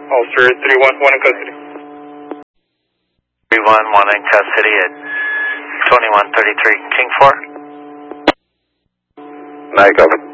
Officer 311 in custody. 311 in custody at 2133 King 4. Night, copy.